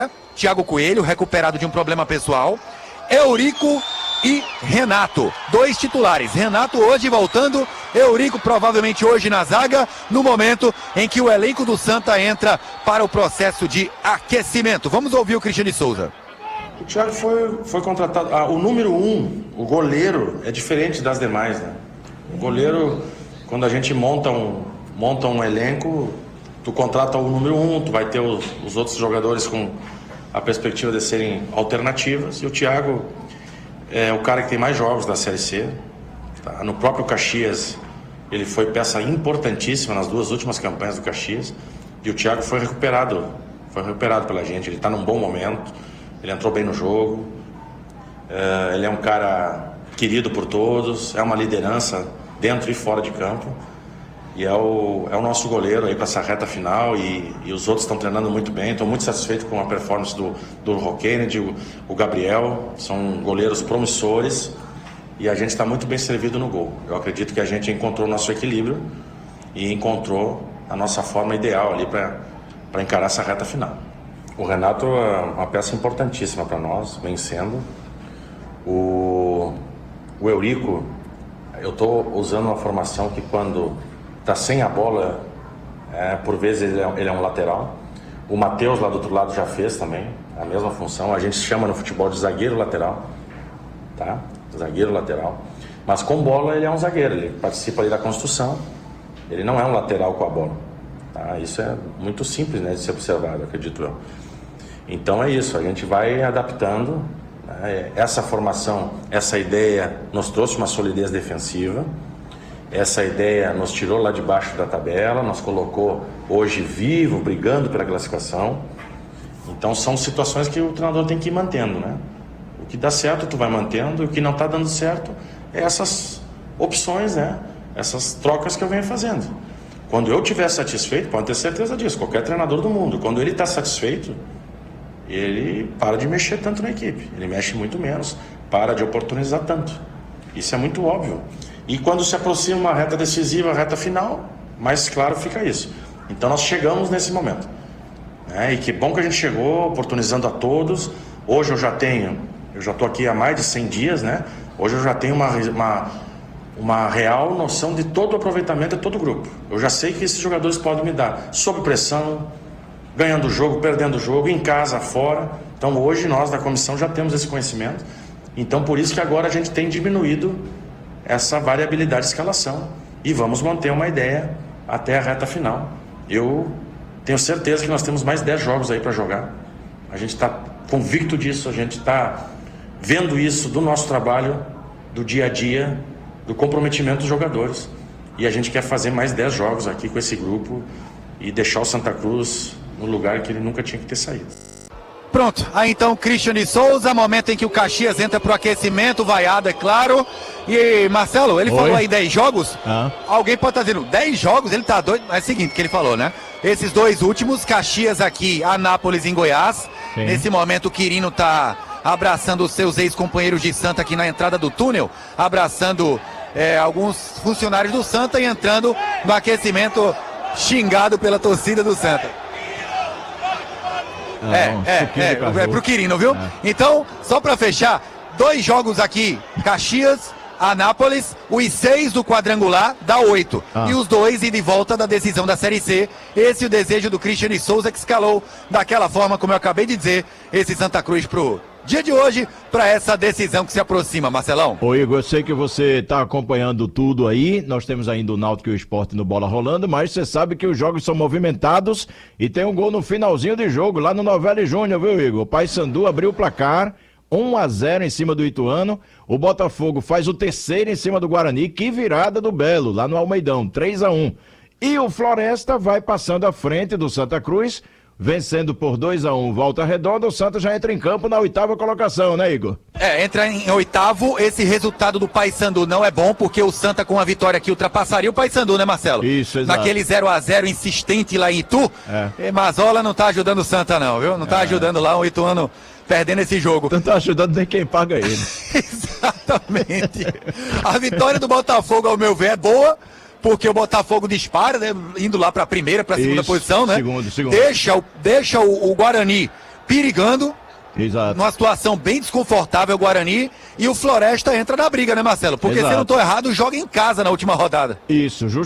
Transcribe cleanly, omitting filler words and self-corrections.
Thiago Coelho, recuperado de um problema pessoal. Eurico e Renato, 2 titulares. Renato hoje voltando, Eurico provavelmente hoje na zaga, no momento em que o elenco do Santa entra para o processo de aquecimento. Vamos ouvir o Cristiano Souza. O Thiago foi contratado. O número 1, o goleiro, é diferente das demais, né? O goleiro, quando a gente monta um elenco, tu contrata o número 1, tu vai ter os outros jogadores com a perspectiva de serem alternativas. E o Thiago é o cara que tem mais jogos da Série C. Tá? No próprio Caxias, ele foi peça importantíssima nas 2 últimas campanhas do Caxias. E o Thiago foi recuperado pela gente. Ele está num bom momento, ele entrou bem no jogo. Ele é um cara querido por todos, é uma liderança dentro e fora de campo. E é o nosso goleiro aí para essa reta final, e os outros estão treinando muito bem. Estou muito satisfeito com a performance do Roquened, o Gabriel. São goleiros promissores e a gente está muito bem servido no gol. Eu acredito que a gente encontrou o nosso equilíbrio e encontrou a nossa forma ideal ali para encarar essa reta final. O Renato é uma peça importantíssima para nós, vem sendo. O Eurico, eu estou usando uma formação que quando está sem a bola, por vezes ele é um lateral. O Matheus lá do outro lado já fez também a mesma função. A gente chama no futebol de zagueiro lateral, tá? Zagueiro lateral. Mas com bola ele é um zagueiro, ele participa ali da construção. Ele não é um lateral com a bola, tá? Isso é muito simples, né, de ser observado, acredito eu. Então é isso, a gente vai adaptando, né? Essa formação, essa ideia nos trouxe uma solidez defensiva. Essa ideia nos tirou lá de baixo da tabela, nos colocou hoje vivo, brigando pela classificação. Então são situações que o treinador tem que ir mantendo, né? O que dá certo tu vai mantendo, e o que não está dando certo é essas opções, né? Essas trocas que eu venho fazendo. Quando eu estiver satisfeito, pode ter certeza disso, qualquer treinador do mundo, quando ele está satisfeito, ele para de mexer tanto na equipe, ele mexe muito menos, para de oportunizar tanto. Isso é muito óbvio. E quando se aproxima uma reta decisiva, a reta final, mais claro fica isso. Então nós chegamos nesse momento, né? E que bom que a gente chegou, oportunizando a todos. Hoje eu já estou aqui há mais de 100 dias, né? Hoje eu já tenho uma real noção de todo o aproveitamento de todo o grupo. Eu já sei que esses jogadores podem me dar sob pressão, ganhando o jogo, perdendo o jogo, em casa, fora. Então hoje nós da comissão já temos esse conhecimento. Então por isso que agora a gente tem diminuído essa variabilidade de escalação e vamos manter uma ideia até a reta final. Eu tenho certeza que nós temos mais 10 jogos aí para jogar. A gente está convicto disso, a gente está vendo isso do nosso trabalho, do dia a dia, do comprometimento dos jogadores. E a gente quer fazer mais 10 jogos aqui com esse grupo e deixar o Santa Cruz no lugar que ele nunca tinha que ter saído. Pronto, aí então Cristiano Souza, momento em que o Caxias entra pro aquecimento, vaiado, é claro. E Marcelo, ele falou aí 10 jogos. Alguém pode estar dizendo 10 jogos, ele tá doido. É o seguinte que ele falou, né? Esses 2 últimos, Caxias aqui, Anápolis em Goiás. Sim. Nesse momento o Quirino tá abraçando os seus ex-companheiros de Santa aqui na entrada do túnel, abraçando alguns funcionários do Santa e entrando no aquecimento xingado pela torcida do Santa. É pro Quirino, viu? Então, só pra fechar, 2 jogos aqui, Caxias, Anápolis, os 6 do quadrangular dá 8. E os 2 ida e volta da decisão da Série C. Esse é o desejo do Cristiano Souza, que escalou daquela forma, como eu acabei de dizer, esse Santa Cruz pro dia de hoje, para essa decisão que se aproxima, Marcelão. Ô Igor, eu sei que você está acompanhando tudo aí, nós temos ainda o Náutico e o Sport no Bola Rolando, mas você sabe que os jogos são movimentados e tem um gol no finalzinho de jogo, lá no Novelli Júnior, viu, Igor? O Paysandu abriu o placar, 1-0 em cima do Ituano, o Botafogo faz o 3º em cima do Guarani, que virada do Belo, lá no Almeidão, 3-1. E o Floresta vai passando à frente do Santa Cruz, vencendo por 2-1, Volta Redonda, o Santa já entra em campo na 8ª colocação, né, Igor? Entra em 8º, esse resultado do Paysandu não é bom, porque o Santa com a vitória aqui ultrapassaria o Paysandu, né, Marcelo? Isso, exato. Naquele 0-0 insistente lá em Itu, Mazola não tá ajudando o Santa não, viu? Não tá ajudando lá o Ituano perdendo esse jogo. Não tá ajudando nem quem paga ele. Exatamente. A vitória do Botafogo, ao meu ver, é boa, porque o Botafogo dispara, né, indo lá para a primeira, para a segunda posição, né? Segundo. Deixa o Guarani perigando. Exato. Numa situação bem desconfortável, o Guarani, e o Floresta entra na briga, né, Marcelo? Porque se eu não tô errado, joga em casa na última rodada. Isso,